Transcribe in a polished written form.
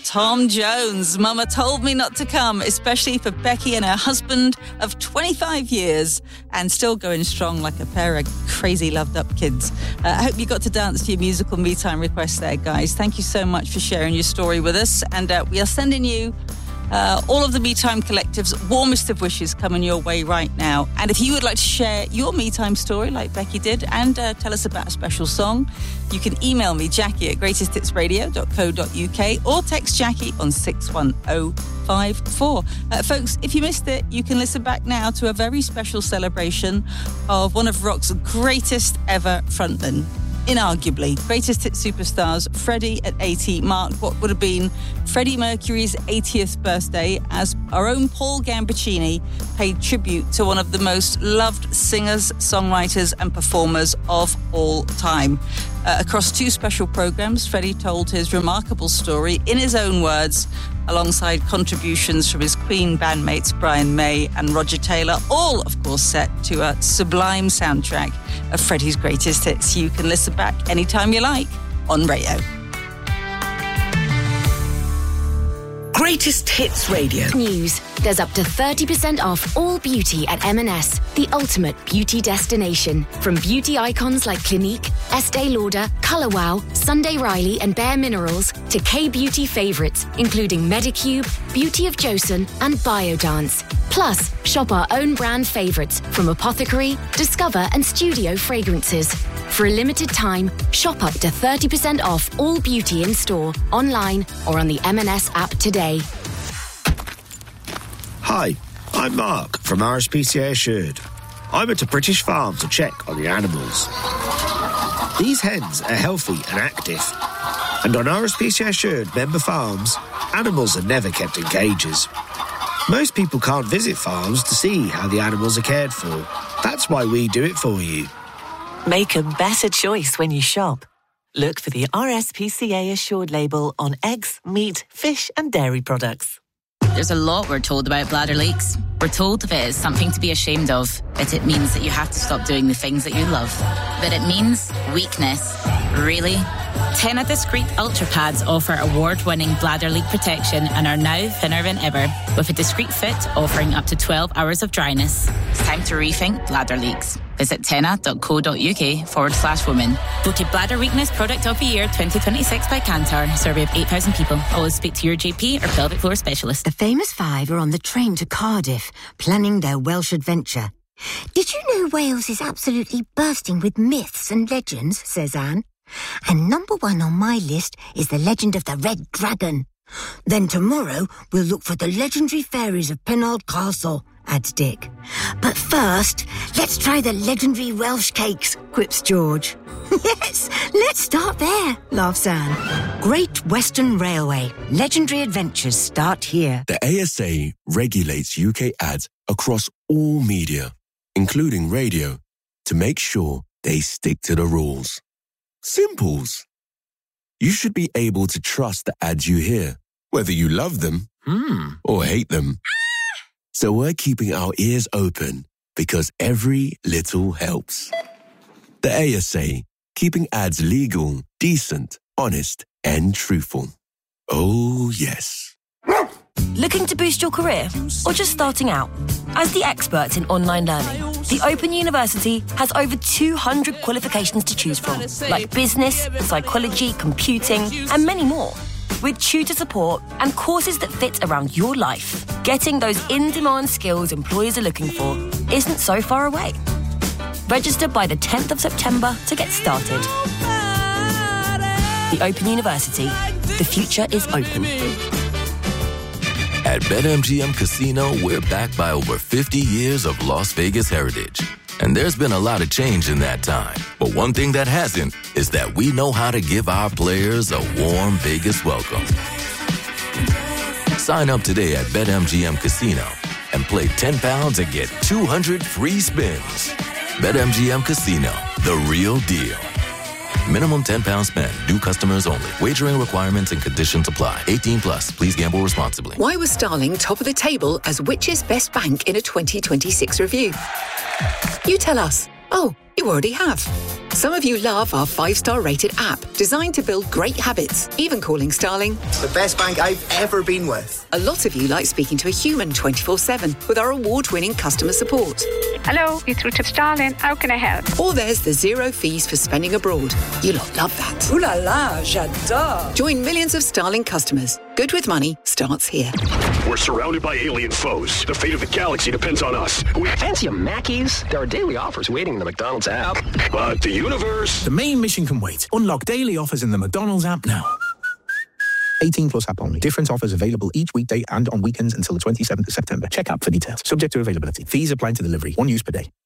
Tom Jones, Mama Told Me Not to Come, especially for Becky and her husband of 25 years and still going strong like a pair of crazy loved up kids. I hope you got to dance to your musical me time request there, guys. Thank you so much for sharing your story with us. And we are sending you all of the Me Time Collective's warmest of wishes coming your way right now. And if you would like to share your Me Time story like Becky did and tell us about a special song, you can email me, Jackie, at greatesthitsradio.co.uk or text Jackie on 61054. Folks, if you missed it, you can listen back now to a very special celebration of one of rock's greatest ever frontmen. Inarguably, greatest hit superstars, Freddie at 80 marked what would have been Freddie Mercury's 80th birthday as our own Paul Gambaccini paid tribute to one of the most loved singers, songwriters and performers of all time. Across two special programmes, Freddie told his remarkable story in his own words, alongside contributions from his Queen bandmates Brian May and Roger Taylor, all, of course, set to a sublime soundtrack of Freddie's greatest hits. You can listen back anytime you like on Radio. Greatest Hits Radio. News. There's up to 30% off all beauty at M&S, the ultimate beauty destination. From beauty icons like Clinique, Estee Lauder, Colour Wow, Sunday Riley and Bare Minerals to K-beauty favourites, including Medicube, Beauty of Joseon and Biodance. Plus, shop our own brand favourites from Apothecary, Discover and Studio Fragrances. For a limited time, shop up to 30% off all beauty in store, online or on the M&S app today. Hi, I'm Mark from RSPCA Assured. I went to British Farm to check on the animals. These hens are healthy and active. And on RSPCA Assured member farms, animals are never kept in cages. Most people can't visit farms to see how the animals are cared for. That's why we do it for you. Make a better choice when you shop. Look for the RSPCA Assured label on eggs, meat, fish and dairy products. There's a lot we're told about bladder leaks. We're told that it is something to be ashamed of, that it means that you have to stop doing the things that you love. That it means weakness. Really? Tena Discreet Ultra Pads offer award-winning bladder leak protection and are now thinner than ever, with a discreet fit offering up to 12 hours of dryness. It's time to rethink bladder leaks. Visit tena.co.uk/women. Voted Bladder Weakness Product of the Year 2026 by Kantar. Survey of 8,000 people. Always speak to your GP or pelvic floor specialist. The famous five are on the train to Cardiff, planning their Welsh adventure. Did you know Wales is absolutely bursting with myths and legends, says Anne. And number one on my list is the legend of the Red Dragon. Then tomorrow, we'll look for the legendary fairies of Penarth Castle, adds Dick. But first, let's try the legendary Welsh cakes, quips George. Yes, let's start there, laughs Anne. Great Western Railway. Legendary adventures start here. The ASA regulates UK ads across all media, including radio, to make sure they stick to the rules. Simples. You should be able to trust the ads you hear, whether you love them or hate them. So we're keeping our ears open because every little helps. The ASA, keeping ads legal, decent, honest, and truthful. Oh, yes. Looking to boost your career or just starting out? As the experts in online learning, the Open University has over 200 qualifications to choose from, like business, psychology, computing, and many more. With tutor support and courses that fit around your life, getting those in-demand skills employers are looking for isn't so far away. Register by the 10th of September to get started. The Open University. The future is open. At BetMGM Casino, we're backed by over 50 years of Las Vegas heritage. And there's been a lot of change in that time. But one thing that hasn't is that we know how to give our players a warm Vegas welcome. Sign up today at BetMGM Casino and play £10 and get 200 free spins. BetMGM Casino, the real deal. Minimum £10 spend. New customers only. Wagering requirements and conditions apply. 18 plus. Please gamble responsibly. Why was Starling top of the table as Which's best bank in a 2026 review? You tell us. Oh, you already have. Some of you love our 5-star rated app, designed to build great habits, even calling Starling the best bank I've ever been with. A lot of you like speaking to a human 24/7 with our award-winning customer support. Hello, you're through to Starling. How can I help? Or there's the 0 fees for spending abroad. You lot love that. Ooh la la, j'adore. Join millions of Starling customers. Good with money starts here. We're surrounded by alien foes. The fate of the galaxy depends on us. We fancy a Mackey's? There are daily offers waiting in the McDonald's app. But the universe... The main mission can wait. Unlock daily offers in the McDonald's app now. 18 plus app only. Different offers available each weekday and on weekends until the 27th of September. Check app for details. Subject to availability. Fees apply to delivery. One use per day.